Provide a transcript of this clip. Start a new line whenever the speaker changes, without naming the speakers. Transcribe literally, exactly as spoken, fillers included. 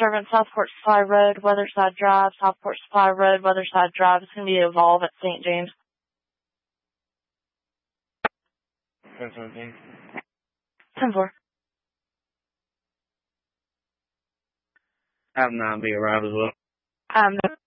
Servant, Southport Supply Road, Weatherside Drive, Southport Supply Road, Weatherside Drive. It's going to be Evolve at Saint James.
ten seventeen.
ten four.
Have nine be arrived as well.
Um,